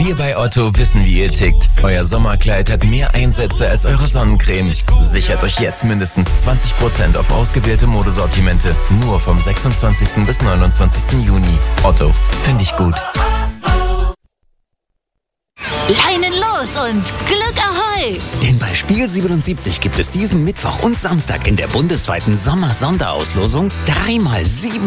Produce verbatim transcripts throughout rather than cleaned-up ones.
Wir bei Otto wissen, wie ihr tickt. Euer Sommerkleid hat mehr Einsätze als eure Sonnencreme. Sichert euch jetzt mindestens zwanzig Prozent auf ausgewählte Modesortimente. Nur vom sechsundzwanzigsten bis neunundzwanzigsten Juni. Otto, finde ich gut. Leinen los und Glück Ahoi! Denn bei Spiel siebenundsiebzig gibt es diesen Mittwoch und Samstag in der bundesweiten Sommer-Sonderauslosung dreimal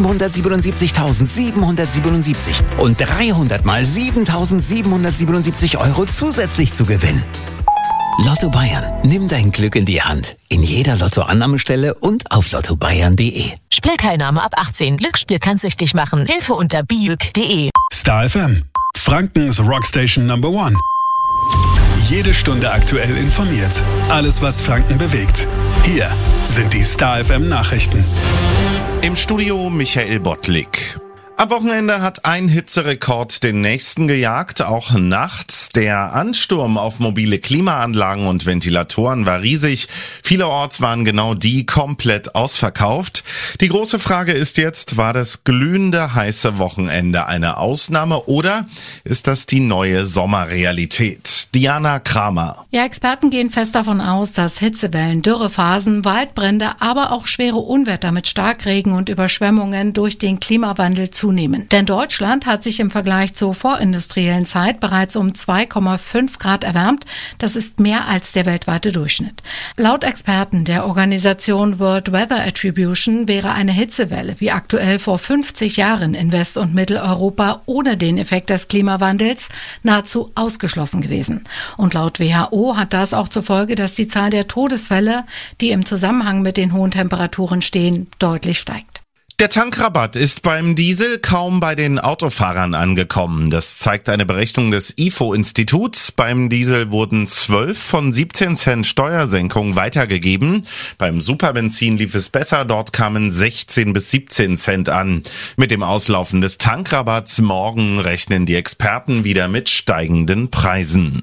siebenhundertsiebenundsiebzigtausendsiebenhundertsiebenundsiebzig und dreihundert mal siebentausendsiebenhundertsiebenundsiebzig Euro zusätzlich zu gewinnen. Lotto Bayern, nimm dein Glück in die Hand. In jeder Lottoannahmestelle und auf lotto bayern punkt de. Spielteilnahme ab achtzehn. Glücksspiel kann süchtig machen. Hilfe unter biük punkt de. Star F M, Frankens Rockstation Number One. Jede Stunde aktuell informiert. Alles, was Franken bewegt. Hier sind die Star F M Nachrichten. Im Studio Michael Bottlik. Am Wochenende hat ein Hitzerekord den nächsten gejagt, auch nachts. Der Ansturm auf mobile Klimaanlagen und Ventilatoren war riesig. Vielerorts waren genau die komplett ausverkauft. Die große Frage ist jetzt, war das glühende heiße Wochenende eine Ausnahme oder ist das die neue Sommerrealität? Diana Kramer. Ja, Experten gehen fest davon aus, dass Hitzewellen, Dürrephasen, Waldbrände, aber auch schwere Unwetter mit Starkregen und Überschwemmungen durch den Klimawandel zunehmen. Denn Deutschland hat sich im Vergleich zur vorindustriellen Zeit bereits um zwei Komma fünf Grad erwärmt. Das ist mehr als der weltweite Durchschnitt. Laut Experten der Organisation World Weather Attribution wäre eine Hitzewelle wie aktuell vor fünfzig Jahren in West- und Mitteleuropa ohne den Effekt des Klimawandels nahezu ausgeschlossen gewesen. Und laut W H O hat das auch zur Folge, dass die Zahl der Todesfälle, die im Zusammenhang mit den hohen Temperaturen stehen, deutlich steigt. Der Tankrabatt ist beim Diesel kaum bei den Autofahrern angekommen. Das zeigt eine Berechnung des I F O-Instituts. Beim Diesel wurden zwölf von siebzehn Cent Steuersenkung weitergegeben. Beim Superbenzin lief es besser. Dort kamen sechzehn bis siebzehn Cent an. Mit dem Auslaufen des Tankrabatts morgen rechnen die Experten wieder mit steigenden Preisen.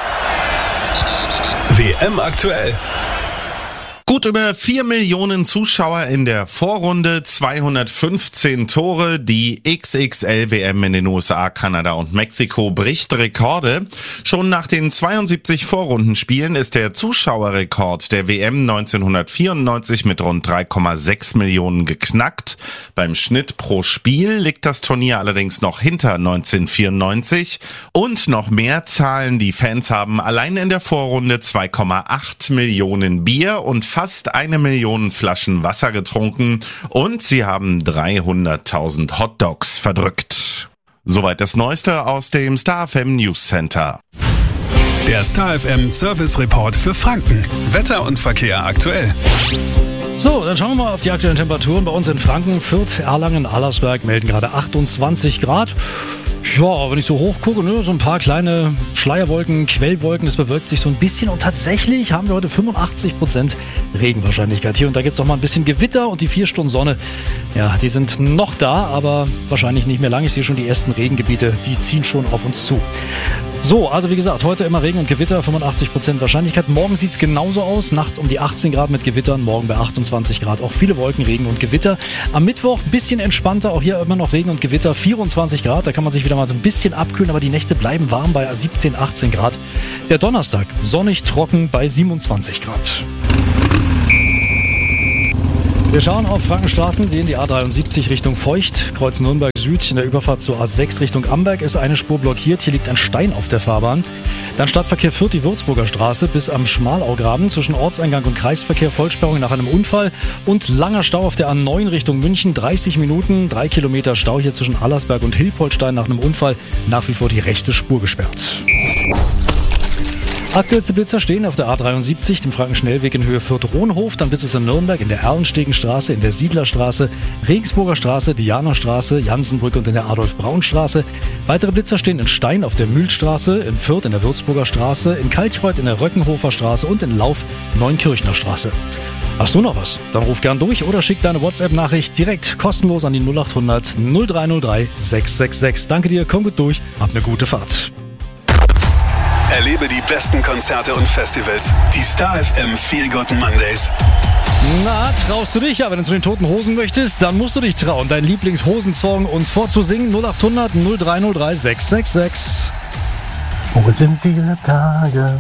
W M aktuell. Gut über vier Millionen Zuschauer in der Vorrunde, zweihundertfünfzehn Tore. Die X X L W M in den U S A, Kanada und Mexiko bricht Rekorde. Schon nach den zweiundsiebzig Vorrundenspielen ist der Zuschauerrekord der W M neunzehnhundertvierundneunzig mit rund drei Komma sechs Millionen geknackt. Beim Schnitt pro Spiel liegt das Turnier allerdings noch hinter neunzehnhundertvierundneunzig. Und noch mehr Zahlen, die Fans haben allein in der Vorrunde zwei Komma acht Millionen Bier und fast eine Million Flaschen Wasser getrunken und sie haben dreihunderttausend Hotdogs verdrückt. Soweit das Neueste aus dem Star F M News Center. Der Star F M Service Report für Franken. Wetter und Verkehr aktuell. So, dann schauen wir mal auf die aktuellen Temperaturen bei uns in Franken. Fürth, Erlangen, Allersberg melden gerade achtundzwanzig Grad. Ja, wenn ich so hoch gucke, ne, so ein paar kleine Schleierwolken, Quellwolken, das bewölkt sich so ein bisschen. Und tatsächlich haben wir heute fünfundachtzig Prozent Regenwahrscheinlichkeit hier. Und da gibt es auch mal ein bisschen Gewitter und die vier Stunden Sonne, ja, die sind noch da, aber wahrscheinlich nicht mehr lang. Ich sehe schon die ersten Regengebiete, die ziehen schon auf uns zu. So, also wie gesagt, heute immer Regen und Gewitter, fünfundachtzig Prozent Wahrscheinlichkeit. Morgen sieht's genauso aus, nachts um die achtzehn Grad mit Gewittern, morgen bei achtundzwanzig Grad. Auch viele Wolken, Regen und Gewitter. Am Mittwoch ein bisschen entspannter, auch hier immer noch Regen und Gewitter, vierundzwanzig Grad. Da kann man sich wieder mal so ein bisschen abkühlen, aber die Nächte bleiben warm bei siebzehn, achtzehn Grad. Der Donnerstag sonnig, trocken bei siebenundzwanzig Grad. Wir schauen auf Frankenstraßen, sehen die A dreiundsiebzig Richtung Feucht, Kreuz Nürnberg Süd. In der Überfahrt zur A sechs Richtung Amberg ist eine Spur blockiert. Hier liegt ein Stein auf der Fahrbahn. Dann Stadtverkehr Fürth, die Würzburger Straße bis am Schmalaugraben. Zwischen Ortseingang und Kreisverkehr Vollsperrung nach einem Unfall. Und langer Stau auf der A neun Richtung München. dreißig Minuten, drei Kilometer Stau hier zwischen Allersberg und Hilpoltstein nach einem Unfall. Nach wie vor die rechte Spur gesperrt. Aktuellste Blitzer stehen auf der A dreiundsiebzig, dem Frankenschnellweg in Höhe Fürth-Rohnhof, dann Blitzer in Nürnberg, in der Erlenstegenstraße, in der Siedlerstraße, Regensburger Straße, Dianastraße, Jansenbrücke und in der Adolf-Braun-Straße. Weitere Blitzer stehen in Stein auf der Mühlstraße, in Fürth in der Würzburger Straße, in Kalchreuth in der Röckenhofer Straße und in Lauf Neunkirchner Straße. Hast du noch was? Dann ruf gern durch oder schick deine WhatsApp-Nachricht direkt kostenlos an die null acht hundert null drei null drei sechs sechs sechs. Danke dir, komm gut durch, hab eine gute Fahrt. Erlebe die besten Konzerte und Festivals. Die Star F M Feel Good Mondays. Na, traust du dich? Ja, wenn du zu den Toten Hosen möchtest, dann musst du dich trauen, deinen Lieblingshosensong uns vorzusingen. null acht hundert null drei null drei sechs sechs sechs. Wo sind diese Tage,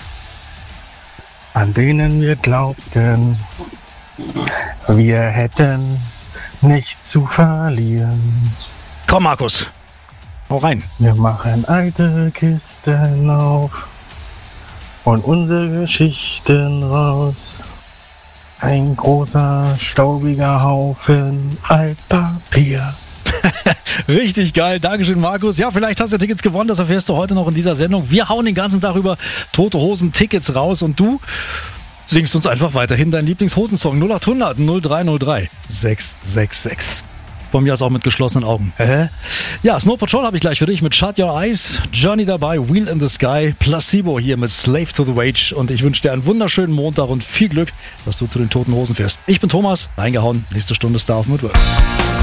an denen wir glaubten, wir hätten nichts zu verlieren? Komm, Markus, hau rein. Wir machen alte Kisten auf und unsere Geschichten raus. Ein großer, staubiger Haufen Altpapier. Richtig geil, Dankeschön, Markus. Ja, vielleicht hast du Tickets gewonnen, das erfährst du heute noch in dieser Sendung. Wir hauen den ganzen Tag über Tote Hosen Tickets raus und du singst uns einfach weiterhin deinen Lieblingshosensong null acht hundert null drei null drei sechs sechs sechs. Von mir aus auch mit geschlossenen Augen. Hä? Ja, Snow Patrol habe ich gleich für dich mit Shut Your Eyes, Journey dabei, Wheel in the Sky, Placebo hier mit Slave to the Wage und ich wünsche dir einen wunderschönen Montag und viel Glück, dass du zu den Toten Hosen fährst. Ich bin Thomas, reingehauen, nächste Stunde Star of Midworld.